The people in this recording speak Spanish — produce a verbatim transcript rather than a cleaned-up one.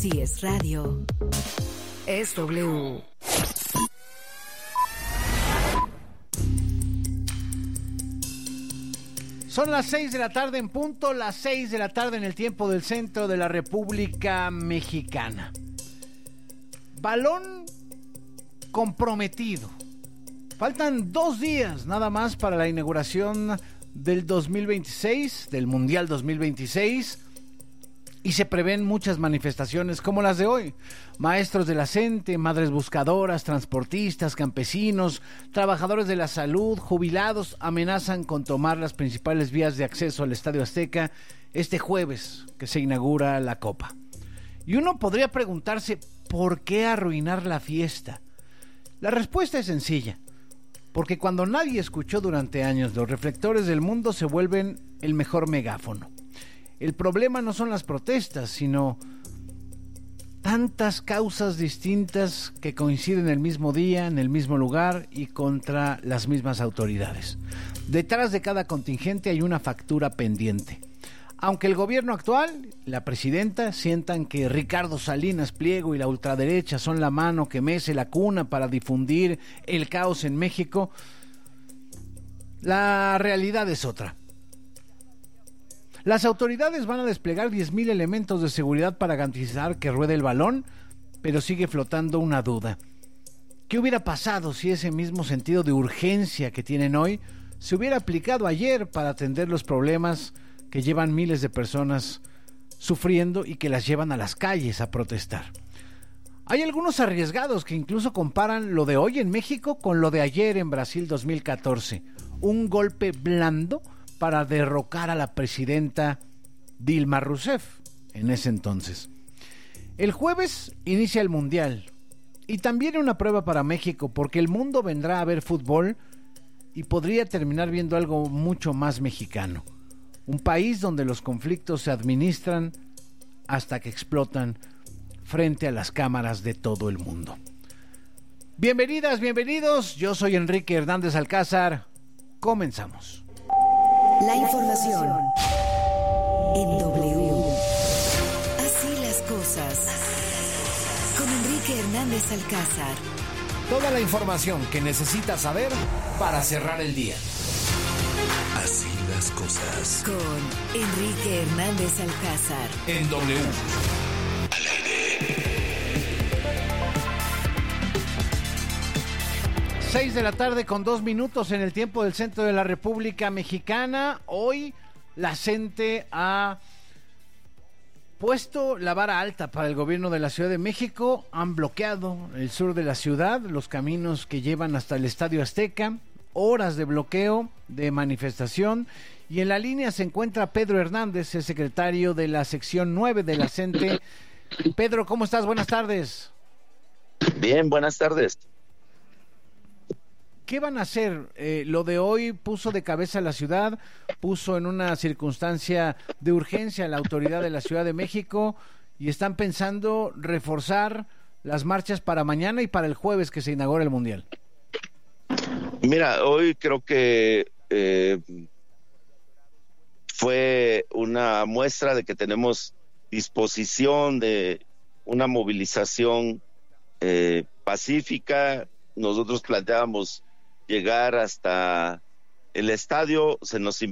Si es radio, es W. Son las seis de la tarde en punto, las seis de la tarde en el tiempo del centro de la República Mexicana. Balón comprometido. Faltan dos días nada más para la inauguración del dos mil veintiséis, del Mundial dos mil veintiséis, y se prevén muchas manifestaciones como las de hoy. Maestros de la CENTE, madres buscadoras, transportistas, campesinos, trabajadores de la salud, jubilados amenazan con tomar las principales vías de acceso al Estadio Azteca este jueves que se inaugura la Copa. Y uno podría preguntarse, ¿por qué arruinar la fiesta? La respuesta es sencilla. Porque cuando nadie escuchó durante años, los reflectores del mundo se vuelven el mejor megáfono. El problema no son las protestas, sino tantas causas distintas que coinciden el mismo día, en el mismo lugar y contra las mismas autoridades. Detrás de cada contingente hay una factura pendiente. Aunque el gobierno actual, la presidenta, sientan que Ricardo Salinas Pliego y la ultraderecha son la mano que mece la cuna para difundir el caos en México, la realidad es otra. Las autoridades van a desplegar diez mil elementos de seguridad para garantizar que ruede el balón, pero sigue flotando una duda. ¿Qué hubiera pasado si ese mismo sentido de urgencia que tienen hoy se hubiera aplicado ayer para atender los problemas que llevan miles de personas sufriendo y que las llevan a las calles a protestar? Hay algunos arriesgados que incluso comparan lo de hoy en México con lo de ayer en Brasil dos mil catorce. Un golpe blando para derrocar a la presidenta Dilma Rousseff en ese entonces. El jueves inicia el Mundial y también una prueba para México, porque el mundo vendrá a ver fútbol y podría terminar viendo algo mucho más mexicano. Un país donde los conflictos se administran hasta que explotan frente a las cámaras de todo el mundo. Bienvenidas, bienvenidos. Yo soy Enrique Hernández Alcázar. Comenzamos. La información en W. Así las cosas. Con Enrique Hernández Alcázar. Toda la información que necesitas saber para cerrar el día. Así las cosas. Con Enrique Hernández Alcázar. En W. Al aire. Seis de la tarde con dos minutos en el tiempo del centro de la República Mexicana. Hoy la CENTE ha puesto la vara alta para el gobierno de la Ciudad de México. Han bloqueado el sur de la ciudad, los caminos que llevan hasta el Estadio Azteca. Horas de bloqueo, de manifestación. Y en la línea se encuentra Pedro Hernández, el secretario de la sección nueve de la CENTE. Pedro, ¿cómo estás? Buenas tardes. Bien, buenas tardes. ¿Qué van a hacer? Eh, lo de hoy puso de cabeza a la ciudad, puso en una circunstancia de urgencia a la autoridad de la Ciudad de México y están pensando reforzar las marchas para mañana y para el jueves que se inaugura el Mundial. Mira, hoy creo que eh, fue una muestra de que tenemos disposición de una movilización eh, pacífica. Nosotros planteábamos llegar hasta el estadio, se nos